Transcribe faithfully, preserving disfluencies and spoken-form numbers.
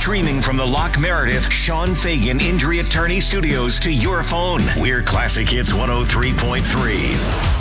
Streaming from the Locke Meredith Sean Fagan Injury Attorney Studios to your phone. We're Classic Hits one oh three point three.